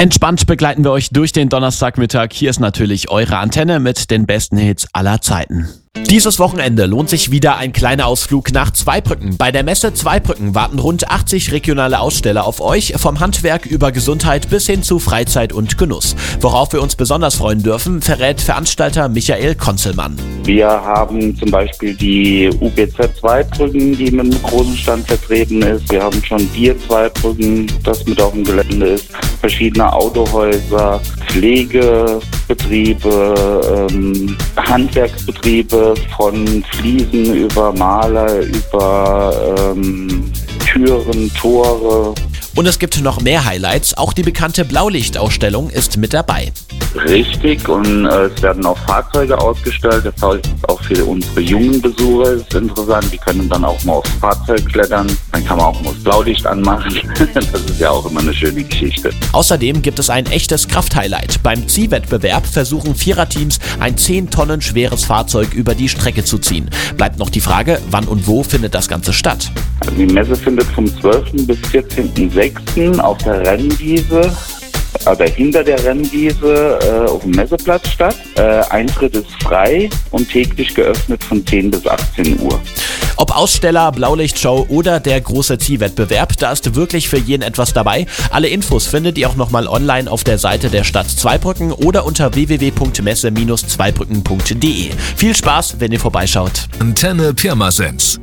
Entspannt begleiten wir euch durch den Donnerstagmittag. Hier ist natürlich eure Antenne mit den besten Hits aller Zeiten. Dieses Wochenende lohnt sich wieder ein kleiner Ausflug nach Zweibrücken. Bei der Messe Zweibrücken warten rund 80 regionale Aussteller auf euch, vom Handwerk über Gesundheit bis hin zu Freizeit und Genuss. Worauf wir uns besonders freuen dürfen, verrät Veranstalter Michael Konzelmann. Wir haben zum Beispiel die UBZ Zweibrücken, die mit einem großen Stand vertreten ist. Wir haben schon Bier Zweibrücken, das mit auf dem Gelände ist. Verschiedene Autohäuser, Pflegebetriebe, Handwerksbetriebe von Fliesen über Maler, über Türen, Tore. Und es gibt noch mehr Highlights. Auch die bekannte Blaulichtausstellung ist mit dabei. Richtig, und es werden auch Fahrzeuge ausgestellt. Das heißt, auch für unsere jungen Besucher ist interessant. Die können dann auch mal aufs Fahrzeug klettern. Dann kann man auch mal das Blaulicht anmachen. Das ist ja auch immer eine schöne Geschichte. Außerdem gibt es ein echtes Krafthighlight. Beim Ziehwettbewerb versuchen Viererteams, ein 10 Tonnen schweres Fahrzeug über die Strecke zu ziehen. Bleibt noch die Frage, wann und wo findet das Ganze statt? Also die Messe findet vom 12. bis 14.06. auf der Rennwiese, also hinter der Rennwiese auf dem Messeplatz statt. Eintritt ist frei und täglich geöffnet von 10 bis 18 Uhr. Ob Aussteller, Blaulichtshow oder der große Ziehwettbewerb, da ist wirklich für jeden etwas dabei. Alle Infos findet ihr auch nochmal online auf der Seite der Stadt Zweibrücken oder unter www.messe-zweibrücken.de. Viel Spaß, wenn ihr vorbeischaut. Antenne Pirmasens.